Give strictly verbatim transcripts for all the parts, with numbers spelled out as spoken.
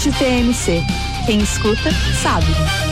T M C. Quem escuta, sabe.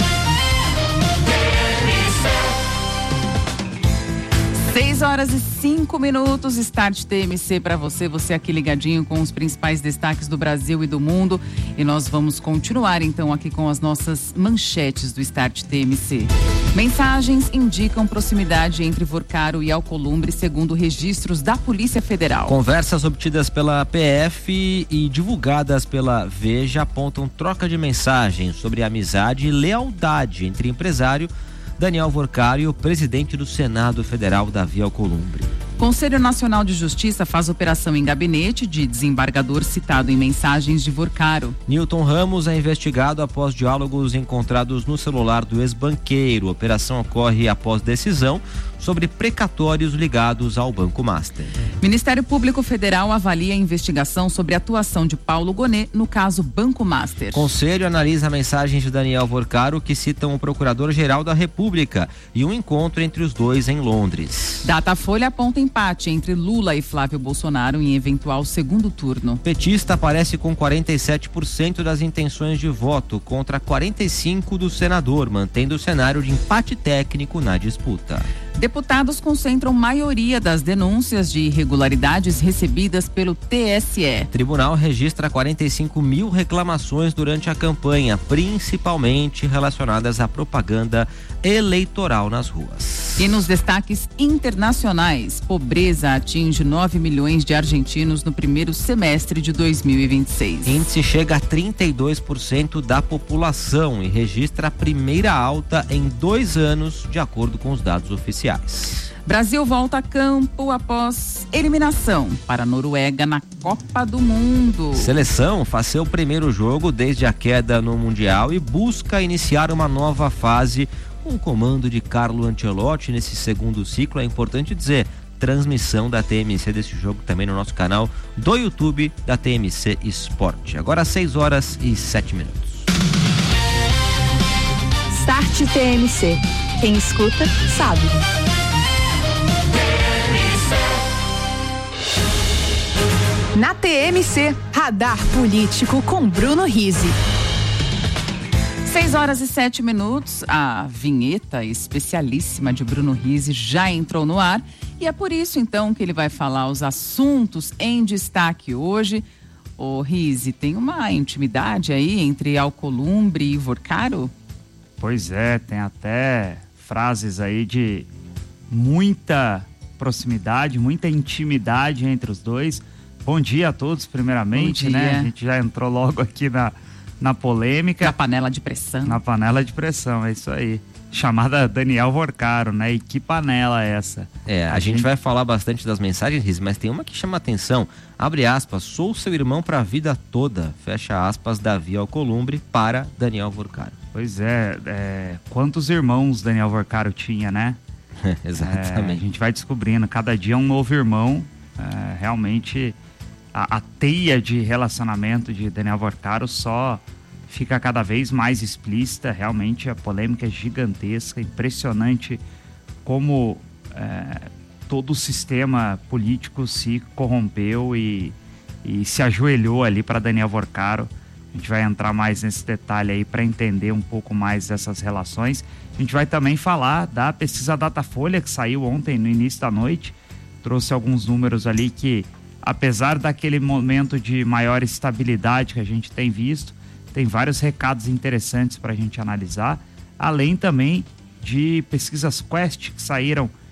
seis horas e cinco minutos, Start T M C para você, você aqui ligadinho com os principais destaques do Brasil e do mundo. E nós vamos continuar então aqui com as nossas manchetes do Start T M C. Mensagens indicam proximidade entre Vorcaro e Alcolumbre, segundo registros da Polícia Federal. Conversas obtidas pela P F e divulgadas pela Veja apontam troca de mensagens sobre amizade e lealdade entre empresário Daniel Vorcaro e o presidente do Senado Federal, Davi Alcolumbre. Conselho Nacional de Justiça faz operação em gabinete de desembargador citado em mensagens de Vorcaro. Newton Ramos é investigado após diálogos encontrados no celular do ex-banqueiro. A operação ocorre após decisão sobre precatórios ligados ao Banco Master. Ministério Público Federal avalia a investigação sobre a atuação de Paulo Gonet no caso Banco Master. Conselho analisa mensagens de Daniel Vorcaro que citam o Procurador-Geral da República e um encontro entre os dois em Londres. Datafolha aponta empate entre Lula e Flávio Bolsonaro em eventual segundo turno. Petista aparece com quarenta e sete por cento das intenções de voto contra quarenta e cinco por cento do senador, mantendo o cenário de empate técnico na disputa. Deputados concentram maioria das denúncias de irregularidades recebidas pelo T S E. Tribunal registra quarenta e cinco mil reclamações durante a campanha, principalmente relacionadas à propaganda eleitoral nas ruas. E nos destaques internacionais, pobreza atinge nove milhões de argentinos no primeiro semestre de dois mil e vinte e seis. Índice chega a trinta e dois por cento da população e registra a primeira alta em dois anos, de acordo com os dados oficiais. Brasil volta a campo após eliminação para a Noruega na Copa do Mundo. Seleção faz seu primeiro jogo desde a queda no Mundial e busca iniciar uma nova fase com o comando de Carlo Ancelotti nesse segundo ciclo. É importante dizer, transmissão da T M C desse jogo também no nosso canal do YouTube da T M C Esporte. Agora seis horas e sete minutos. Start T M C. Quem escuta, sabe. Na T M C, Radar Político com Bruno Rizzi. seis horas e sete minutos, a vinheta especialíssima de Bruno Rizzi já entrou no ar e é por isso então que ele vai falar os assuntos em destaque hoje. Ô Rizzi, tem uma intimidade aí entre Alcolumbre e Vorcaro? Pois é, tem até frases aí de muita proximidade, muita intimidade entre os dois. Bom dia a todos, primeiramente, né? A gente já entrou logo aqui na, na polêmica. Na panela de pressão. Na panela de pressão, é isso aí. Chamada Daniel Vorcaro, né? E que panela é essa? É, a, a gente... gente vai falar bastante das mensagens, Riz, mas tem uma que chama atenção. Abre aspas, sou seu irmão para a vida toda. Fecha aspas, Davi Alcolumbre para Daniel Vorcaro. Pois é, é quantos irmãos Daniel Vorcaro tinha, né? Exatamente. É, a gente vai descobrindo, cada dia um novo irmão. É, realmente, a, a teia de relacionamento de Daniel Vorcaro só fica cada vez mais explícita. Realmente a polêmica é gigantesca, impressionante como é, todo o sistema político se corrompeu e, e se ajoelhou ali para Daniel Vorcaro. A gente vai entrar mais nesse detalhe aí para entender um pouco mais dessas relações. A gente vai também falar da pesquisa Datafolha que saiu ontem no início da noite. Trouxe alguns números ali que, apesar daquele momento de maior estabilidade que a gente tem visto, tem vários recados interessantes para a gente analisar. Além também de pesquisas Quest que saíram